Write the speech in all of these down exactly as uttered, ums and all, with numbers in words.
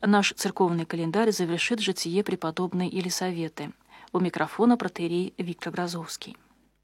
наш церковный календарь завершит житие преподобной Елисаветы. У микрофона протоиерей Виктор Грозовский.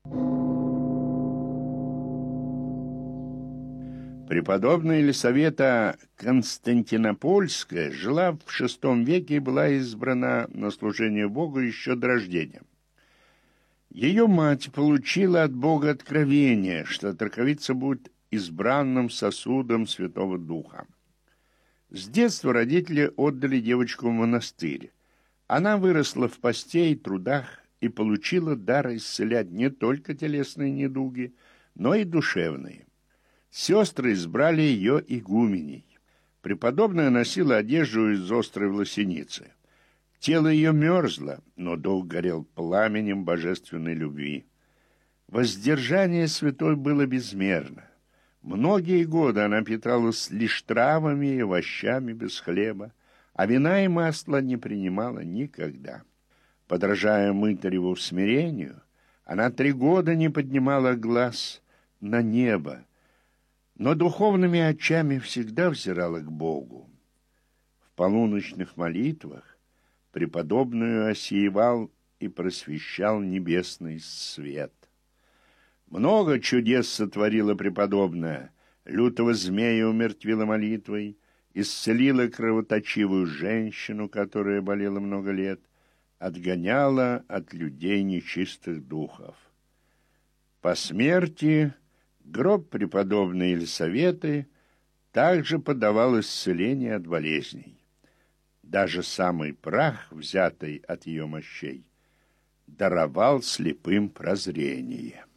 Преподобная Елисавета Константинопольская жила в шестом веке и была избрана на служение Богу еще до рождения. Ее мать получила от Бога откровение, что траковица будет избранным сосудом Святого Духа. С детства родители отдали девочку в монастырь. Она выросла в посте и трудах и получила дар исцелять не только телесные недуги, но и душевные. Сестры избрали ее игуменей. Преподобная носила одежду из острой власеницы. Тело ее мерзло, но дух горел пламенем божественной любви. Воздержание святой было безмерно. Многие годы она питалась лишь травами и овощами без хлеба, а вина и масла не принимала никогда. Подражая мытареву смирению, она три года не поднимала глаз на небо, но духовными очами всегда взирала к Богу. В полуночных молитвах преподобную осеивал и просвещал небесный свет. Много чудес сотворила преподобная, лютого змея умертвила молитвой, исцелила кровоточивую женщину, которая болела много лет, отгоняла от людей нечистых духов. По смерти гроб преподобной Елисаветы также подавал исцеление от болезней. Даже самый прах, взятый от ее мощей, даровал слепым прозрение.